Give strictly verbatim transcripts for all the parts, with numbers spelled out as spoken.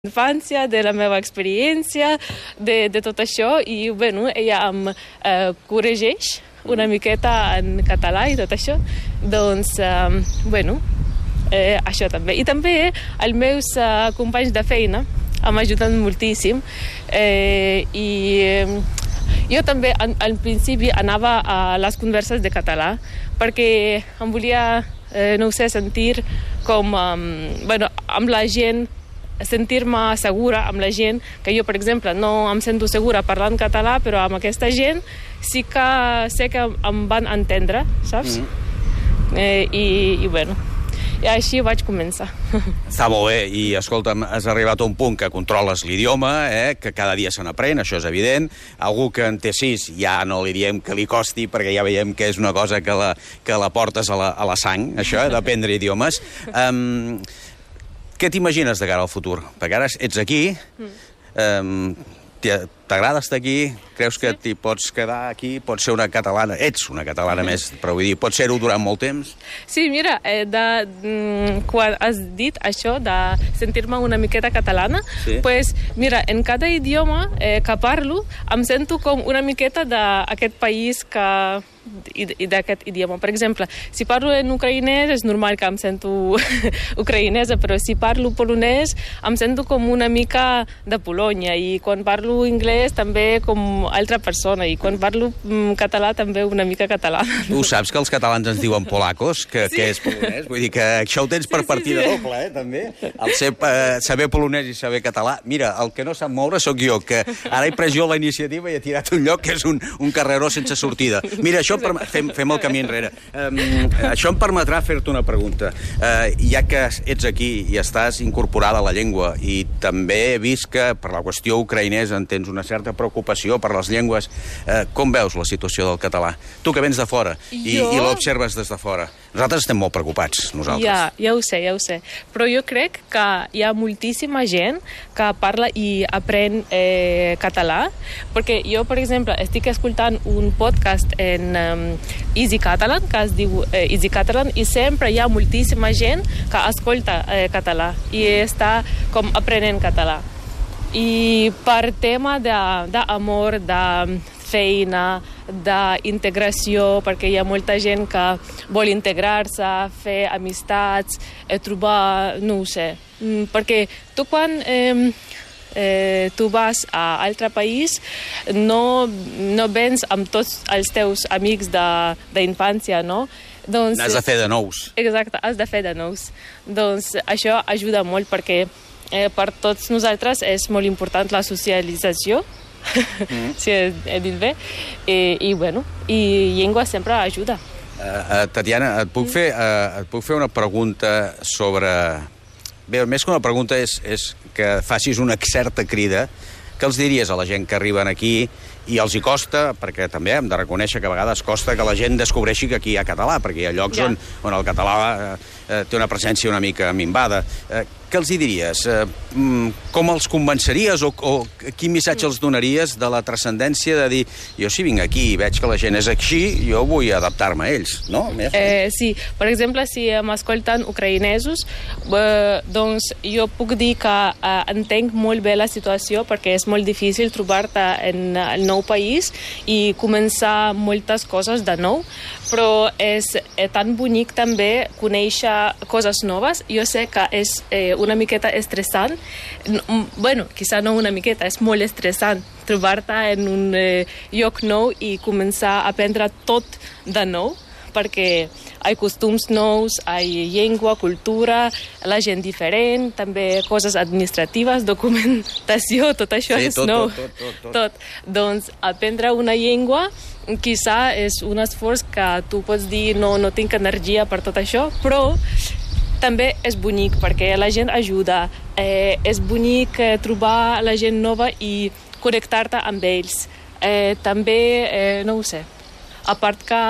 infància, de la meva experiència, de, de tot això, i bueno, ella em eh, corregeix una miqueta en català i tot això. Doncs, eh, bueno, eh, això també. I també els meus eh, companys de feina m'han ajudat moltíssim. Eh, I eh, jo també, al, al principi, anava a les converses de català, perquè em volia, eh, no ho sé, sentir com, eh, bueno, amb la gent, sentir-me segura amb la gent, que jo, per exemple, no em sento segura parlant català, però amb aquesta gent sí que sé que em van entendre, saps? Mm-hmm. eh, i, I, bueno, i així vaig començar. Està molt bé, i escolta'm, has arribat a un punt que controles l'idioma, eh, que cada dia se n'aprèn, això és evident. Algú que en té sis ja no li diem que li costi, perquè ja veiem que és una cosa que la, que la portes a la, a la sang, això, eh, d'aprendre idiomes. Um, Què t'imagines de cara al futur? Perquè ara ets aquí, mm. eh, t'agrada estar aquí, creus que sí. T'hi pots quedar aquí, pots ser una catalana, ets una catalana mm. més, però vull dir, pots ser-ho durant molt temps? Sí, mira, eh, de, mm, quan has dit això de sentir-me una miqueta catalana, sí. Pues, mira, en cada idioma eh, que parlo, em sento com una miqueta d'aquest país que... i, i d'aquest idioma. Per exemple, si parlo en ucraïnès és normal que em sento ucraïnesa, però si parlo polonès em sento com una mica de Polònia, i quan parlo anglès també com altra persona, i quan parlo mm, català també una mica català. Tu saps que els catalans ens diuen polacos, que, sí. que és polonès? Vull dir que això ho tens per sí, partida sí, sí. doble, eh, també. El ser, eh, saber polonès i saber català. Mira, el que no sap moure sóc jo, que ara he pres jo la iniciativa i he tirat un lloc que és un, un carreró sense sortida. Mira, això Per... Fem, fem el camí enrere. Um, això em permetrà fer-te una pregunta. Uh, ja que ets aquí i estàs incorporada a la llengua, i també he vist que per la qüestió ucraïnesa en tens una certa preocupació per les llengües, uh, com veus la situació del català? Tu que vens de fora i, jo... i l'observes des de fora. Nosaltres estem molt preocupats, nosaltres. Ja, ja ho sé, ja ho sé. Però jo crec que hi ha moltíssima gent que parla i aprèn eh, català, perquè jo, per exemple, estic escoltant un podcast en um, Easy Catalan, que es diu eh, Easy Catalan, i sempre hi ha moltíssima gent que escolta eh, català i està com aprenent català. I per tema d'amor, de, de feina, d'integració, perquè hi ha molta gent que vol integrar-se, fer amistats, eh, trobar, no ho sé, perquè tu quan... Eh, Eh, tu vas a altre país, no, no vens amb tots els teus amics d'infància, no? Doncs, n'has de fer de nous. Exacte, has de fer de nous. Doncs això ajuda molt, perquè eh, per tots nosaltres és molt important la socialització, mm. si he, he dit bé, I, i bueno, i llengua sempre ajuda. Uh, uh, Tatiana, et puc, mm. fer, uh, et puc fer una pregunta sobre... Bé, més que una pregunta és, és que facis una certa crida. Què els diries a la gent que arriben aquí i els hi costa, perquè també hem de reconèixer que a vegades costa que la gent descobreixi que aquí hi ha català, perquè hi ha llocs ja. on, on el català eh, eh, té una presència una mica minvada. Eh, què els hi diries? Eh, com els convenceries o, o quin missatge els donaries de la transcendència de dir, jo si vinc aquí i veig que la gent és així, jo vull adaptar-me a ells, no? Eh, sí, per exemple, si m'escolten ucraïnesos, eh, doncs jo puc dir que eh, entenc molt bé la situació, perquè és molt difícil trobar-te en el nou país i començar moltes coses de nou, però és eh, tan bonic també conèixer coses noves. Jo sé que és eh, una miqueta estressant, bueno, quizá no una miqueta, és molt estressant trobar-te en un eh, lloc nou i començar a aprendre tot de nou, perquè hi ha costums nous, hi ha llengua, cultura, la gent diferent, també coses administratives, documentació, tot això sí, és tot, nou. Tot, tot, tot, tot. tot. Doncs aprendre una llengua quizà és un esforç que tu pots dir no, no tinc energia per tot això, però també és bonic perquè la gent ajuda, eh, és bonic eh, trobar la gent nova i connectar-te amb ells. Eh, també, eh, no ho sé, a part que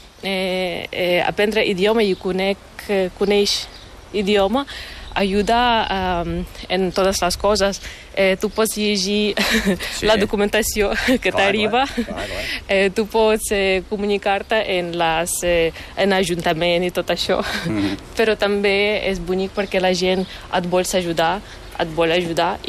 eh, eh, aprendre idioma i conec, eh, coneix idioma ajuda um, en totes les coses. Eh, tu pots llegir sí. la documentació que t'arriba, eh, tu pots eh, comunicar-te en les eh, en ajuntament i tot això, mm. però també és bonic perquè la gent et vol ajudar et vol ajudar